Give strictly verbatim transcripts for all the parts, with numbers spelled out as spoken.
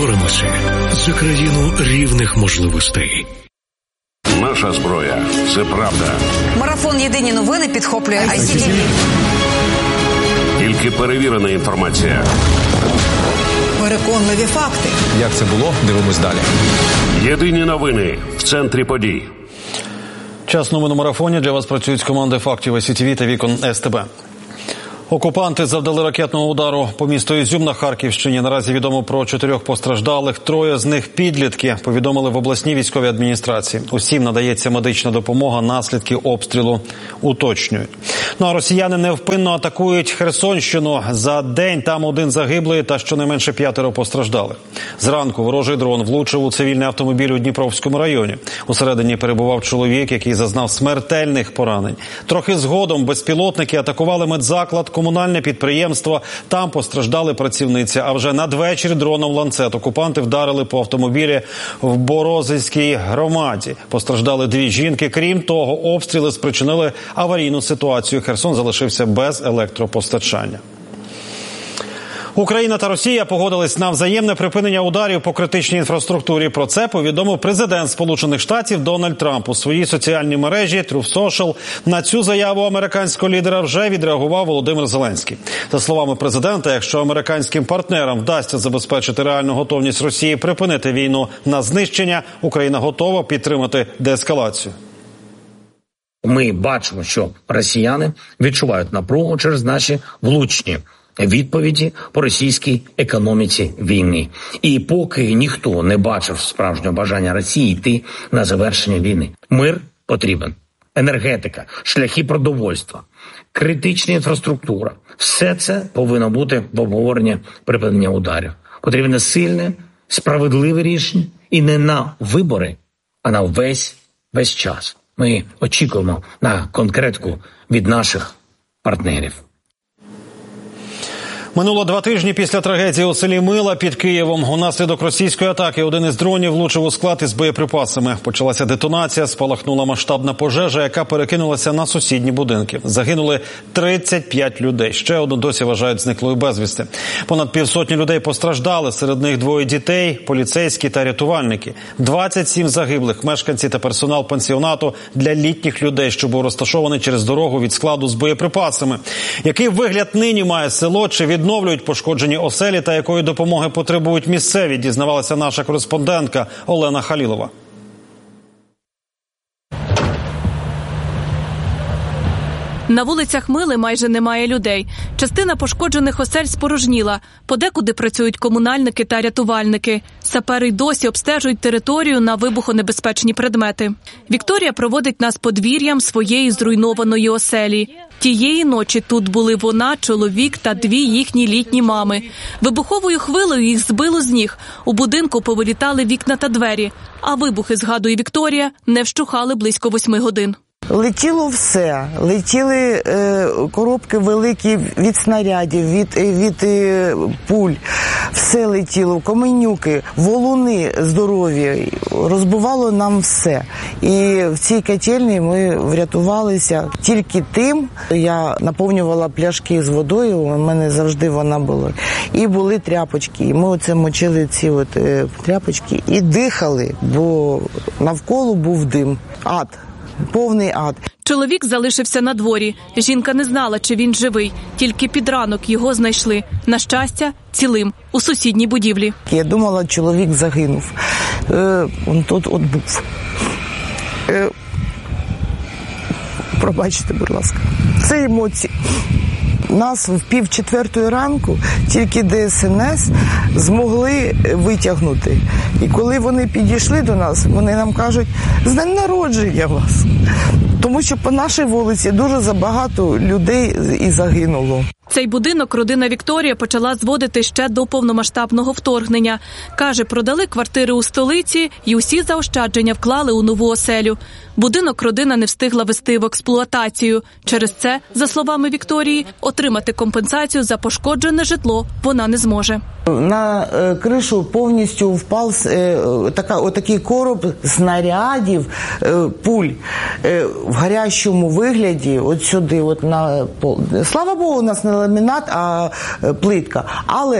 Боремося за країну рівних можливостей. Наша зброя – це правда. Марафон «Єдині новини» підхоплює ай сі ті ві. Тільки перевірена інформація. Переконливі факти. Як це було? Дивимось далі. Єдині новини в центрі подій. Час новин у марафоні. Для вас працюють команди фактів ай сі ті ві та Вікон ес те бе. Окупанти завдали ракетного удару по місту Ізюм на Харківщині. Наразі відомо про чотирьох постраждалих. Троє з них підлітки, повідомили в обласній військовій адміністрації. Усім надається медична допомога, наслідки обстрілу уточнюють. Ну а росіяни невпинно атакують Херсонщину. За день там один загиблий та щонайменше п'ятеро постраждалих. Зранку ворожий дрон влучив у цивільний автомобіль у Дніпровському районі. Усередині перебував чоловік, який зазнав смертельних поранень. Трохи згодом безпілотники атакували медзаклад, комунальне підприємство. Там постраждали працівниці. А вже надвечір дроном «Ланцет» окупанти вдарили по автомобілі в Борозинській громаді. Постраждали дві жінки. Крім того, обстріли спричинили аварійну ситуацію. Херсон залишився без електропостачання. Україна та Росія погодились на взаємне припинення ударів по критичній інфраструктурі. Про це повідомив президент Сполучених Штатів Дональд Трамп у своїй соціальній мережі Truth Social. На цю заяву американського лідера вже відреагував Володимир Зеленський. За словами президента, якщо американським партнерам вдасться забезпечити реальну готовність Росії припинити війну на знищення, Україна готова підтримати деескалацію. Ми бачимо, що росіяни відчувають напругу через наші влучні відповіді по російській економіці війни. І поки ніхто не бачив справжнього бажання Росії йти на завершення війни. Мир потрібен. Енергетика, шляхи продовольства, критична інфраструктура. Все це повинно бути в обговоренні припинення ударів. Потрібне сильне, справедливе рішення і не на вибори, а на весь, весь час. Ми очікуємо на конкретику від наших партнерів. Минуло два тижні після трагедії у селі Мила під Києвом. Унаслідок російської атаки один із дронів влучив у склад із боєприпасами. Почалася детонація, спалахнула масштабна пожежа, яка перекинулася на сусідні будинки. Загинули тридцять п'ять людей. Ще одну досі вважають зниклою безвісти. Понад півсотні людей постраждали. Серед них двоє дітей, поліцейські та рятувальники. двадцять сім загиблих, мешканці та персонал пансіонату для літніх людей, що був розташований через дорогу від складу з боєприпасами. Який вигляд нині має село, чи від відновлюють пошкоджені оселі та якої допомоги потребують місцеві, дізнавалася наша кореспондентка Олена Халілова. На вулицях Мили майже немає людей. Частина пошкоджених осель спорожніла. Подекуди працюють комунальники та рятувальники. Сапери й досі обстежують територію на вибухонебезпечні предмети. Вікторія проводить нас подвір'ям своєї зруйнованої оселі. Тієї ночі тут були вона, чоловік та дві їхні літні мами. Вибуховою хвилею їх збило з ніг. У будинку повилітали вікна та двері. А вибухи, згадує Вікторія, не вщухали близько восьми годин. Летіло все. Летіли е, коробки великі від снарядів, від, від е, пуль. Все летіло, каменюки, валуни здорові. Розбивало нам все. І в цій котельні ми врятувалися тільки тим. Я наповнювала пляшки з водою, у мене завжди вона була. І були тряпочки. І ми оце мочили ці от, е, тряпочки і дихали, бо навколо був дим. Ад. Повний ад. Чоловік залишився на дворі. Жінка не знала, чи він живий. Тільки під ранок його знайшли. На щастя, цілим. У сусідній будівлі. Я думала, чоловік загинув. Е, он тут от був. Е, пробачте, будь ласка. Це емоції. Нас в пів четвертої ранку тільки Де Ес Ен Ес змогли витягнути. І коли вони підійшли до нас, вони нам кажуть: з днем народження вас. Тому що по нашій вулиці дуже забагато людей і загинуло. Цей будинок родина Вікторія почала зводити ще до повномасштабного вторгнення. Каже, продали квартири у столиці і усі заощадження вклали у нову оселю. Будинок родина не встигла вести в експлуатацію. Через це, за словами Вікторії, отримати компенсацію за пошкоджене житло вона не зможе. На е, кришу повністю впав е, така, отакий короб снарядів, е, пуль е, в гарячому вигляді, от сюди, от на пол. Слава Богу, у нас не ламінат, а е, плитка. Але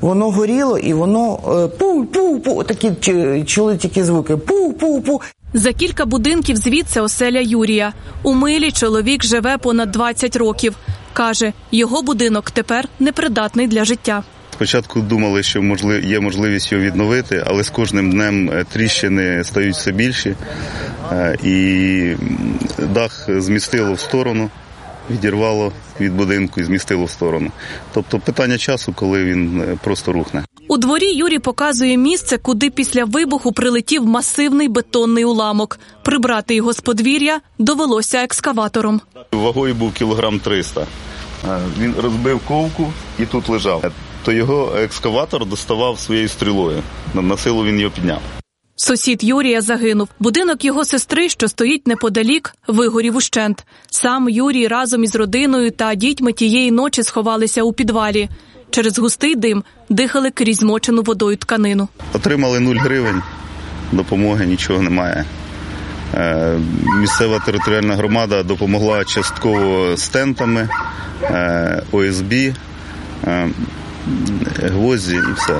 Воно горіло і воно пу-пу-пу, такі чули тільки звуки, пу-пу-пу. За кілька будинків звідси оселя Юрія. У Милі чоловік живе понад двадцять років. Каже, його будинок тепер непридатний для життя. Спочатку думали, що є можливість його відновити, але з кожним днем тріщини стають все більші. І дах змістило в сторону, відірвало від будинку і змістило в сторону. Тобто питання часу, коли він просто рухне. У дворі Юрій показує місце, куди після вибуху прилетів масивний бетонний уламок. Прибрати його з подвір'я довелося екскаватором. Вагою був кілограм триста. Він розбив ковку і тут лежав. То його екскаватор доставав своєю стрілою. На силу він його підняв. Сусід Юрія загинув. Будинок його сестри, що стоїть неподалік, вигорів ущент. Сам Юрій разом із родиною та дітьми тієї ночі сховалися у підвалі. Через густий дим дихали крізь змочену водою тканину. Отримали нуль гривень, допомоги нічого немає. Місцева територіальна громада допомогла частково стентами, О С Б, гвозді і все.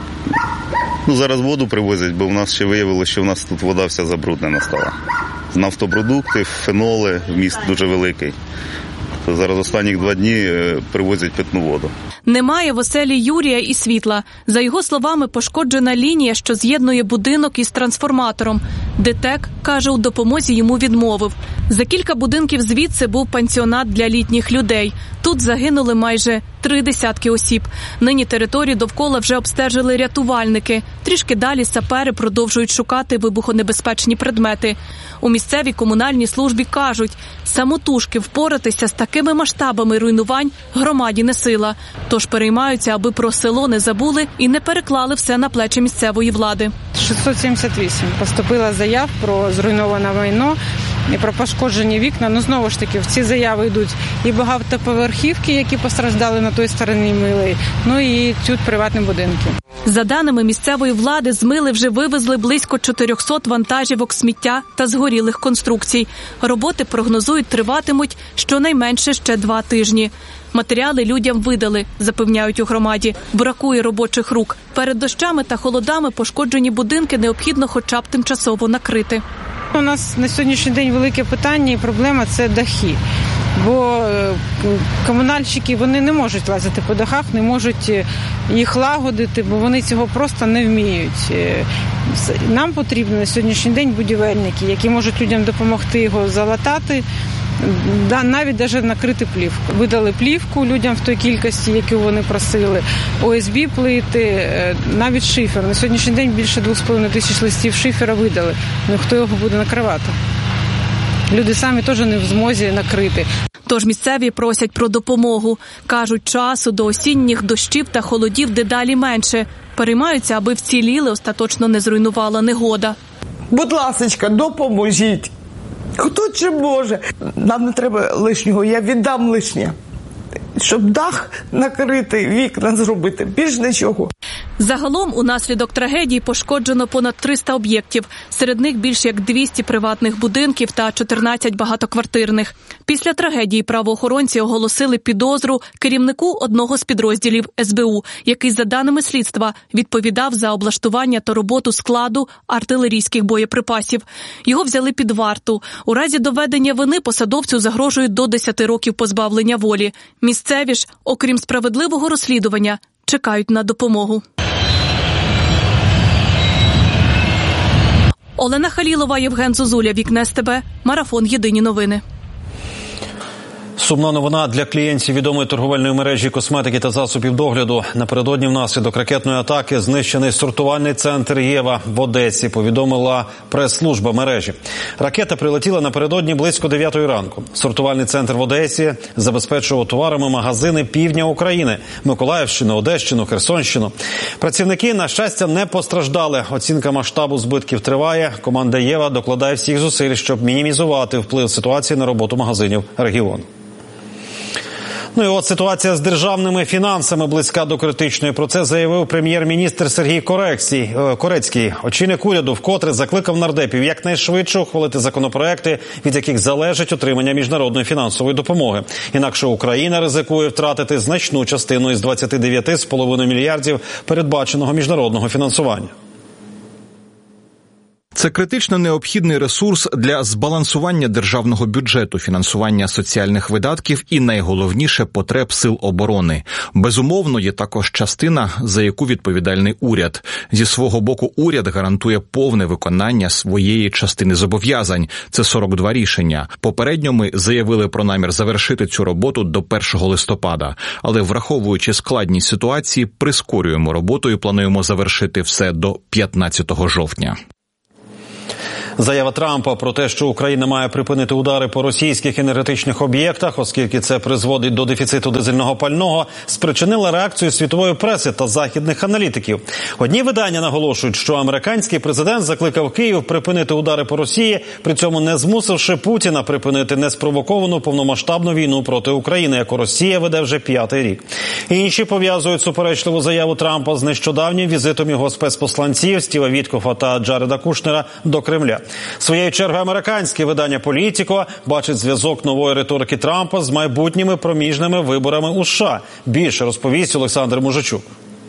Ну, зараз воду привозять, бо в нас ще виявилося, що в нас тут вода вся забруднена стала. Нафтопродукти, феноли, вміст дуже великий. Зараз останні два дні привозять питну воду. Немає в оселі Юрія і світла. За його словами, пошкоджена лінія, що з'єднує будинок із трансформатором. ДТЕК, каже, у допомозі йому відмовив. За кілька будинків звідси був пансіонат для літніх людей. Тут загинули майже три десятки осіб. Нині територію довкола вже обстежили рятувальники. Трішки далі сапери продовжують шукати вибухонебезпечні предмети. У місцевій комунальній службі кажуть, самотужки впоратися з такими масштабами руйнувань громаді не сила. Тож переймаються, аби про село не забули і не переклали все на плечі місцевої влади. шістсот сімдесят вісім поступила заяв про зруйноване майно і про пошкоджені вікна. Ну, знову ж таки, в ці заяви йдуть і багатоповерхівки, які постраждали на той стороні Мили, ну і тут приватні будинки. За даними місцевої влади, з Мили вже вивезли близько чотирьохсот вантажівок сміття та згорілих конструкцій. Роботи, прогнозують, триватимуть щонайменше ще два тижні. Матеріали людям видали, запевняють у громаді. Бракує робочих рук. Перед дощами та холодами пошкоджені будинки необхідно хоча б тимчасово накрити. У нас на сьогоднішній день велике питання і проблема – це дахи. Бо комунальщики, вони не можуть лазити по дахах, не можуть їх лагодити, бо вони цього просто не вміють. Нам потрібні на сьогоднішній день будівельники, які можуть людям допомогти його залатати, навіть навіть накрити плівку. Видали плівку людям в той кількості, яку вони просили, О С Б плити, навіть шифер. На сьогоднішній день більше двох з половиною тисяч листів шифера видали. Ну хто його буде накривати? Люди самі теж не в змозі накрити. Тож місцеві просять про допомогу. Кажуть, часу до осінніх дощів та холодів дедалі менше. Переймаються, аби вціліли, остаточно не зруйнувала негода. Будь ласочка, допоможіть. Хто чи може? Нам не треба лишнього, я віддам лишнє. Щоб дах накрити, вікна зробити, більш нічого. Загалом унаслідок трагедії пошкоджено понад триста об'єктів. Серед них більш як двісті приватних будинків та чотирнадцять багатоквартирних. Після трагедії правоохоронці оголосили підозру керівнику одного з підрозділів С Б У, який, за даними слідства, відповідав за облаштування та роботу складу артилерійських боєприпасів. Його взяли під варту. У разі доведення вини посадовцю загрожують до десяти років позбавлення волі. Місцеві ж, окрім справедливого розслідування, чекають на допомогу. Олена Халілова, Євген Зозуля, Вікна С Т Б, Марафон. Єдині новини. Сумна новина для клієнтів відомої торговельної мережі косметики та засобів догляду. Напередодні внаслідок ракетної атаки знищений сортувальний центр «Єва» в Одесі, повідомила прес-служба мережі. Ракета прилетіла напередодні близько дев'ятої ранку. Сортувальний центр в Одесі забезпечував товарами магазини півдня України – Миколаївщину, Одещину, Херсонщину. Працівники, на щастя, не постраждали. Оцінка масштабу збитків триває. Команда «Єва» докладає всіх зусиль, щоб мінімізувати вплив ситуації на роботу магазинів регіону. Ну і от ситуація з державними фінансами близька до критичної. Про це заявив прем'єр-міністр Сергій Корецький. Очільник уряду вкотре закликав нардепів якнайшвидше ухвалити законопроекти, від яких залежить отримання міжнародної фінансової допомоги. Інакше Україна ризикує втратити значну частину із двадцяти дев'яти з половиною мільярдів передбаченого міжнародного фінансування. Це критично необхідний ресурс для збалансування державного бюджету, фінансування соціальних видатків і, найголовніше, потреб сил оборони. Безумовно, є також частина, за яку відповідальний уряд. Зі свого боку, уряд гарантує повне виконання своєї частини зобов'язань. Це сорок два рішення. Попередньо ми заявили про намір завершити цю роботу до першого листопада. Але, враховуючи складність ситуації, прискорюємо роботу і плануємо завершити все до п'ятнадцятого жовтня. Заява Трампа про те, що Україна має припинити удари по російських енергетичних об'єктах, оскільки це призводить до дефіциту дизельного пального, спричинила реакцію світової преси та західних аналітиків. Одні видання наголошують, що американський президент закликав Київ припинити удари по Росії, при цьому не змусивши Путіна припинити неспровоковану повномасштабну війну проти України, яку Росія веде вже п'ятий рік. Інші пов'язують суперечливу заяву Трампа з нещодавнім візитом його спецпосланців Стіва Віткофа та Джареда Кушнера до Кремля. Своєю чергою американське видання «Політіко» бачить зв'язок нової риторики Трампа з майбутніми проміжними виборами у США. Більше розповість Олександр Мужичук.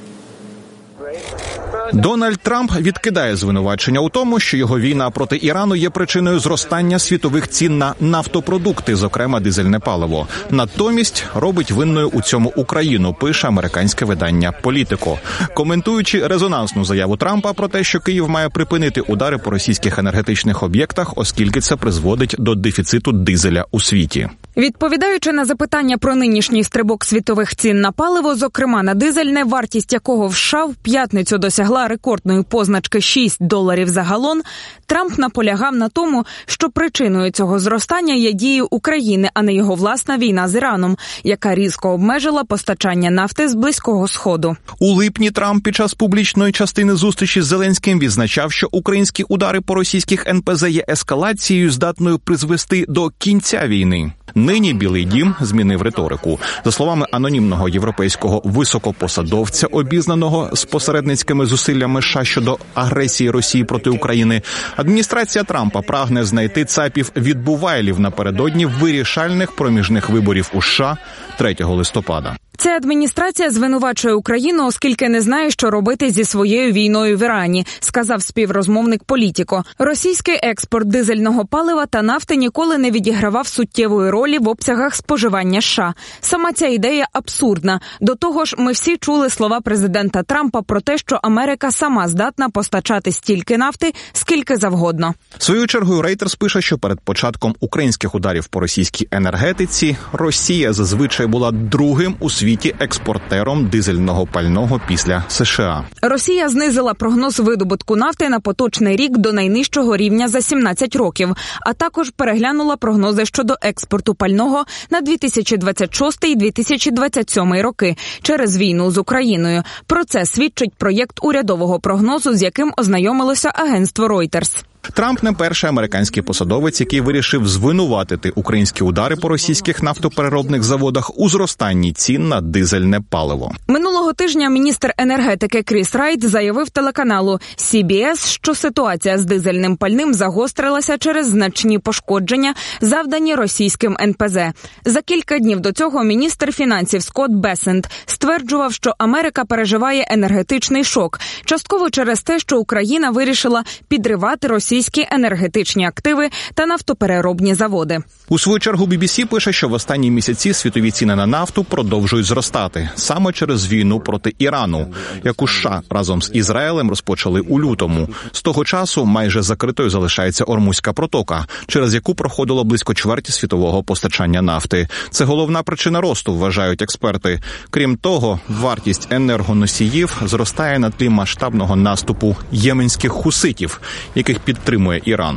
Дональд Трамп відкидає звинувачення у тому, що його війна проти Ірану є причиною зростання світових цін на нафтопродукти, зокрема дизельне паливо. Натомість робить винною у цьому Україну, пише американське видання «Політико». Коментуючи резонансну заяву Трампа про те, що Київ має припинити удари по російських енергетичних об'єктах, оскільки це призводить до дефіциту дизеля у світі. Відповідаючи на запитання про нинішній стрибок світових цін на паливо, зокрема на дизельне, вартість якого в США в п'ятницю досягла рекордної позначки шість доларів за галон, Трамп наполягав на тому, що причиною цього зростання є дії України, а не його власна війна з Іраном, яка різко обмежила постачання нафти з Близького Сходу. У липні Трамп під час публічної частини зустрічі з Зеленським відзначав, що українські удари по російських ен пе зе є ескалацією, здатною призвести до кінця війни. Нині Білий дім змінив риторику. За словами анонімного європейського високопосадовця, обізнаного з посередницькими зусиллями США щодо агресії Росії проти України, адміністрація Трампа прагне знайти цапів відбувайлів напередодні вирішальних проміжних виборів у США третього листопада. Ця адміністрація звинувачує Україну, оскільки не знає, що робити зі своєю війною в Ірані, сказав співрозмовник «Політіко». Російський експорт дизельного палива та нафти ніколи не відігравав суттєвої ролі в обсягах споживання США. Сама ця ідея абсурдна. До того ж, ми всі чули слова президента Трампа про те, що Америка сама здатна постачати стільки нафти, скільки завгодно. Своєю чергою Reuters пише, що перед початком українських ударів по російській енергетиці Росія зазвичай була другим у світі експортером дизельного пального після США. Росія знизила прогноз видобутку нафти на поточний рік до найнижчого рівня за сімнадцять років, а також переглянула прогнози щодо експорту пального на дві тисячі двадцять шостий - дві тисячі двадцять сьомий роки через війну з Україною. Про це свідчить проєкт урядового прогнозу, з яким ознайомилося агентство Reuters. Трамп не перший американський посадовець, який вирішив звинуватити українські удари по російських нафтопереробних заводах у зростанні цін на дизельне паливо. Минулого тижня міністр енергетики Кріс Райт заявив телеканалу сі бі ес, що ситуація з дизельним пальним загострилася через значні пошкодження, завдані російським ен пе зе. За кілька днів до цього міністр фінансів Скотт Бесент стверджував, що Америка переживає енергетичний шок, частково через те, що Україна вирішила підривати російські російські енергетичні активи та нафтопереробні заводи. У свою чергу бі бі сі пише, що в останні місяці світові ціни на нафту продовжують зростати саме через війну проти Ірану, яку США разом з Ізраїлем розпочали у лютому. З того часу майже закритою залишається Ормузька протока, через яку проходило близько чверті світового постачання нафти. Це головна причина росту, вважають експерти. Крім того, вартість енергоносіїв зростає на тлі масштабного наступу єменських хуситів, яких підтримує Іран.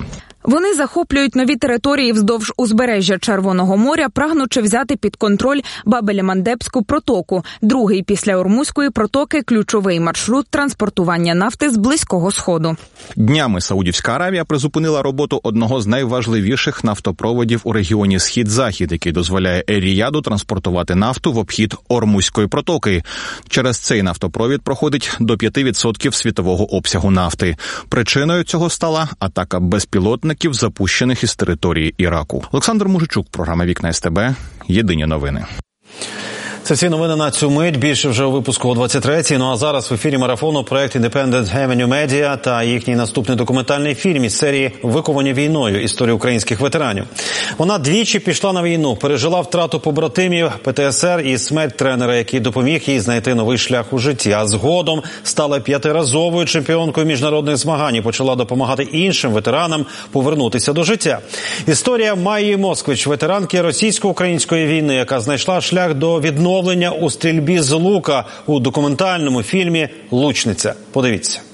Вони захоплюють нові території вздовж узбережжя Червоного моря, прагнучи взяти під контроль Бабель-Мандебську протоку, другий після Ормузької протоки ключовий маршрут транспортування нафти з Близького Сходу. Днями Саудівська Аравія призупинила роботу одного з найважливіших нафтопроводів у регіоні Схід-Захід, який дозволяє Ер-Ріяду транспортувати нафту в обхід Ормузької протоки. Через цей нафтопровід проходить до п'яти відсотків світового обсягу нафти. Причиною цього стала атака безпілотників, запущених із території Іраку. Олександр Мужичук, програма «Вікна СТБ». Єдині новини. Це всі новини на цю мить. Більше вже у випуску о двадцять третій. Ну а зараз в ефірі марафону проект Independent Avenue Media та їхній наступний документальний фільм із серії «Виковані війною. Історія українських ветеранів». Вона двічі пішла на війну, пережила втрату побратимів, Пе Те Ес Ер і смерть тренера, який допоміг їй знайти новий шлях у житті. А згодом стала п'ятиразовою чемпіонкою міжнародних змагань і почала допомагати іншим ветеранам повернутися до життя. Історія Майї Москвич, ветеранки російсько-української війни, яка знайшла шлях до відновлення у стрільбі з лука у документальному фільмі «Лучниця». Подивіться.